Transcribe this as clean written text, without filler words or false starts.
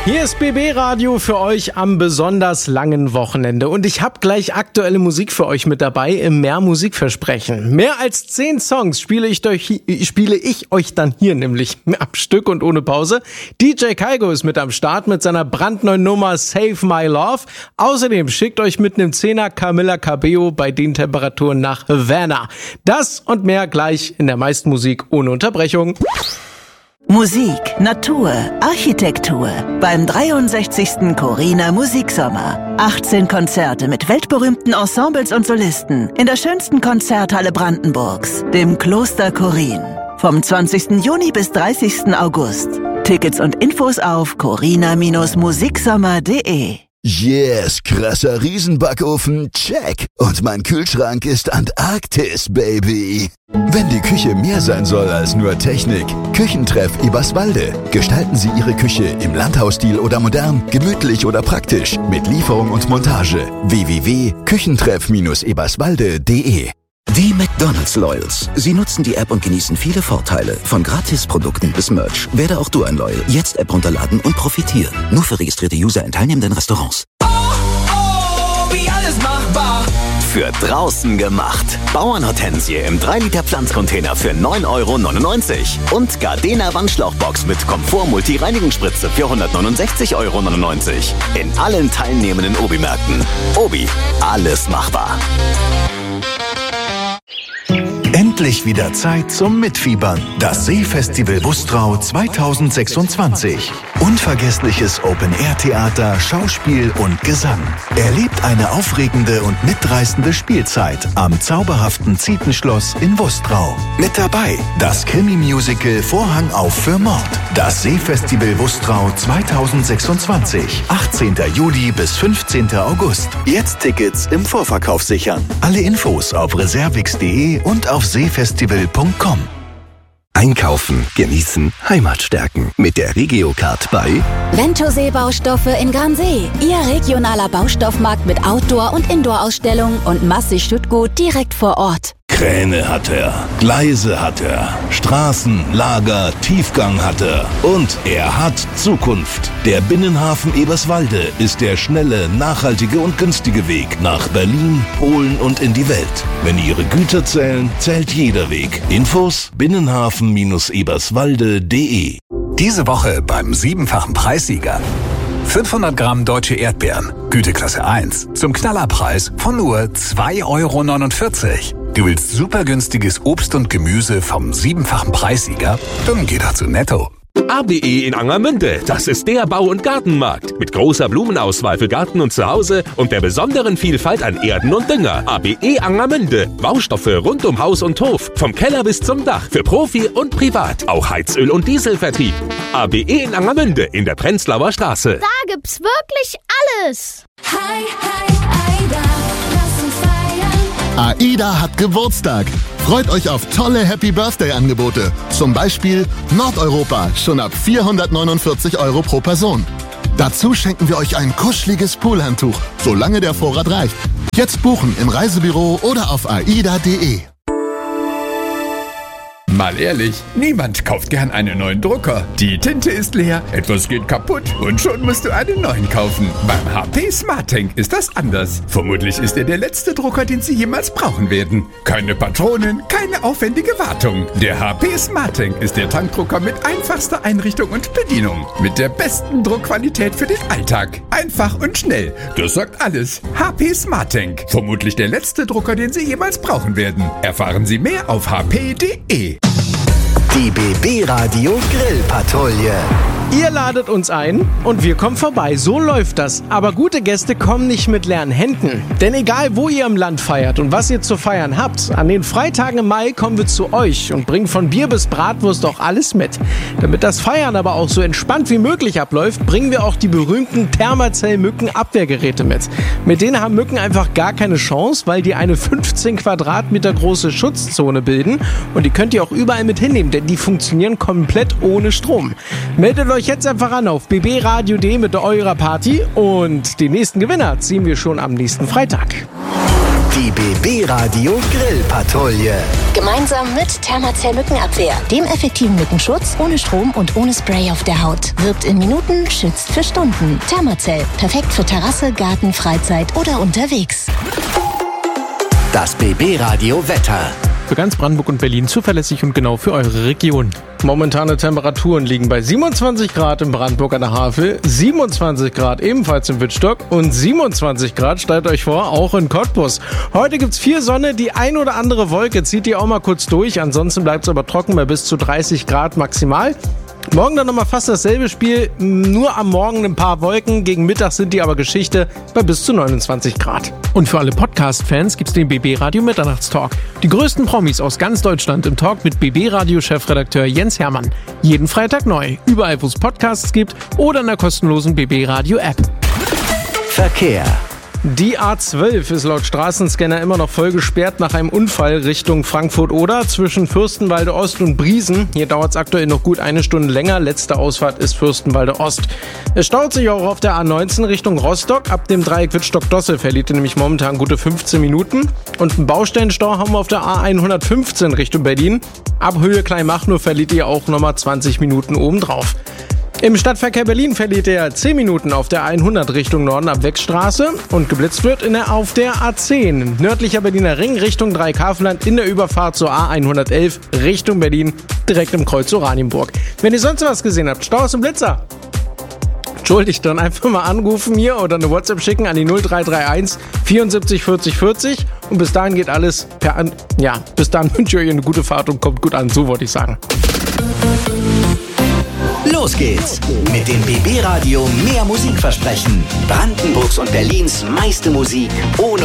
Hier ist BB Radio für euch am besonders langen Wochenende und ich habe gleich aktuelle Musik für euch mit dabei im Mehr Musikversprechen. Mehr als 10 Songs spiele ich euch dann hier nämlich am Stück und ohne Pause. DJ Kaigo ist mit am Start mit seiner brandneuen Nummer Save My Love. Außerdem schickt euch mit einem 10er Camila Cabello bei den Temperaturen nach Havana. Das und mehr gleich in der meisten Musik ohne Unterbrechung. Musik, Natur, Architektur beim 63. Corina Musiksommer. 18 Konzerte mit weltberühmten Ensembles und Solisten in der schönsten Konzerthalle Brandenburgs, dem Kloster Korin. Vom 20. Juni bis 30. August. Tickets und Infos auf corina-musiksommer.de. Yes, krasser Riesenbackofen, check. Und mein Kühlschrank ist Antarktis, Baby. Wenn die Küche mehr sein soll als nur Technik, Küchentreff Eberswalde. Gestalten Sie Ihre Küche im Landhausstil oder modern, gemütlich oder praktisch, mit Lieferung und Montage. www.küchentreff-eberswalde.de. Die McDonald's Loyals. Sie nutzen die App und genießen viele Vorteile. Von Gratisprodukten bis Merch. Werde auch du ein Loyal. Jetzt App runterladen und profitieren. Nur für registrierte User in teilnehmenden Restaurants. Wie alles machbar. Für draußen gemacht. Bauernhortensie im 3-Liter Pflanzcontainer für 9,99 €. Und Gardena Wandschlauchbox mit Komfort-Multi-Reinigungsspritze für 169,99 € In allen teilnehmenden Obi-Märkten. Obi, alles machbar. Endlich wieder Zeit zum Mitfiebern. Das Seefestival Bustrau 2026. Unvergessliches Open-Air-Theater, Schauspiel und Gesang. Erlebt eine aufregende und mitreißende Spielzeit am zauberhaften Zietenschloss in Bustrau. Mit dabei das Krimi-Musical Vorhang auf für Mord. Das Seefestival Bustrau 2026. 18. Juli bis 15. August. Jetzt Tickets im Vorverkauf sichern. Alle Infos auf reservix.de und auf seefestival.com. Einkaufen, genießen, Heimat stärken. Mit der Regiocard bei Ventosee Baustoffe in Gransee. Ihr regionaler Baustoffmarkt mit Outdoor- und Indoor-Ausstellungen und massig Stückgut direkt vor Ort. Kräne hat er, Gleise hat er, Straßen, Lager, Tiefgang hat er und er hat Zukunft. Der Binnenhafen Eberswalde ist der schnelle, nachhaltige und günstige Weg nach Berlin, Polen und in die Welt. Wenn Ihre Güter zählen, zählt jeder Weg. Infos binnenhafen-eberswalde.de. Diese Woche beim 7-fachen Preissieger. 500 Gramm deutsche Erdbeeren, Güteklasse 1, zum Knallerpreis von nur 2,49 €. Du willst super günstiges Obst und Gemüse vom 7-fachen Preissieger? Dann geh doch zu Netto. ABE in Angermünde, das ist der Bau- und Gartenmarkt. Mit großer Blumenauswahl für Garten und Zuhause und der besonderen Vielfalt an Erden und Dünger. ABE Angermünde, Baustoffe rund um Haus und Hof. Vom Keller bis zum Dach, für Profi und Privat. Auch Heizöl- und Dieselvertrieb. ABE in Angermünde in der Prenzlauer Straße. Da gibt's wirklich alles. Hi, hi, Aida, lass uns feiern. AIDA hat Geburtstag. Freut euch auf tolle Happy-Birthday-Angebote. Zum Beispiel Nordeuropa, schon ab 449 € pro Person. Dazu schenken wir euch ein kuscheliges Poolhandtuch, solange der Vorrat reicht. Jetzt buchen im Reisebüro oder auf aida.de. Mal ehrlich, niemand kauft gern einen neuen Drucker. Die Tinte ist leer, etwas geht kaputt und schon musst du einen neuen kaufen. Beim HP SmartTank ist das anders. Vermutlich ist er der letzte Drucker, den Sie jemals brauchen werden. Keine Patronen, keine aufwendige Wartung. Der HP SmartTank ist der Tankdrucker mit einfachster Einrichtung und Bedienung. Mit der besten Druckqualität für den Alltag. Einfach und schnell. Das sagt alles. HP SmartTank. Vermutlich der letzte Drucker, den Sie jemals brauchen werden. Erfahren Sie mehr auf hp.de. Die BB Radio Grillpatrouille. Ihr ladet uns ein und wir kommen vorbei. So läuft das. Aber gute Gäste kommen nicht mit leeren Händen. Denn egal, wo ihr im Land feiert und was ihr zu feiern habt, an den Freitagen im Mai kommen wir zu euch und bringen von Bier bis Bratwurst auch alles mit. Damit das Feiern aber auch so entspannt wie möglich abläuft, bringen wir auch die berühmten Thermacell-Mücken-Abwehrgeräte mit. Mit denen haben Mücken einfach gar keine Chance, weil die eine 15 Quadratmeter große Schutzzone bilden. Und die könnt ihr auch überall mit hinnehmen, denn die funktionieren komplett ohne Strom. Meldet euch jetzt einfach an auf bbradio.de mit eurer Party und den nächsten Gewinner ziehen wir schon am nächsten Freitag. Die BB Radio Grillpatrouille. Gemeinsam mit Thermacell Mückenabwehr, dem effektiven Mückenschutz ohne Strom und ohne Spray auf der Haut. Wirkt in Minuten, schützt für Stunden. Thermacell, perfekt für Terrasse, Garten, Freizeit oder unterwegs. Das BB Radio Wetter. Für ganz Brandenburg und Berlin zuverlässig und genau für eure Region. Momentane Temperaturen liegen bei 27 Grad in Brandenburg an der Havel, 27 Grad ebenfalls in Wittstock und 27 Grad, stellt euch vor, auch in Cottbus. Heute gibt's viel Sonne, die ein oder andere Wolke zieht ihr auch mal kurz durch, ansonsten bleibt's aber trocken bei bis zu 30 Grad maximal. Morgen dann nochmal fast dasselbe Spiel, nur am Morgen ein paar Wolken, gegen Mittag sind die aber Geschichte bei bis zu 29 Grad. Und für alle Podcast-Fans gibt's den BB Radio Mitternachtstalk. Die größten Promis aus ganz Deutschland im Talk mit BB Radio Chefredakteur Jens Hermann. Jeden Freitag neu, überall wo es Podcasts gibt oder in der kostenlosen BB Radio App. Verkehr. Die A12 ist laut Straßenscanner immer noch voll gesperrt nach einem Unfall Richtung Frankfurt-Oder zwischen Fürstenwalde Ost und Briesen. Hier dauert es aktuell noch gut eine Stunde länger. Letzte Ausfahrt ist Fürstenwalde Ost. Es staut sich auch auf der A19 Richtung Rostock. Ab dem Dreieck Wittstock-Dosse verliert ihr nämlich momentan gute 15 Minuten. Und einen Baustellenstau haben wir auf der A115 Richtung Berlin. Ab Höhe Kleinmachnow verliert ihr auch nochmal 20 Minuten obendrauf. Im Stadtverkehr Berlin verliert er 10 Minuten auf der 100 Richtung Norden ab Wechstraße und geblitzt wird auf der A10. Nördlicher Berliner Ring Richtung Dreieckhavenland in der Überfahrt zur A111 Richtung Berlin, direkt im Kreuz Oranienburg. Wenn ihr sonst was gesehen habt, Staus und Blitzer, entschuldigt, dann einfach mal anrufen hier oder eine WhatsApp schicken an die 0331 74 40 40 und bis dahin geht alles bis dahin wünsche ich euch eine gute Fahrt und kommt gut an, so wollte ich sagen. Los geht's mit dem BB Radio mehr Musikversprechen. Brandenburgs und Berlins meiste Musik ohne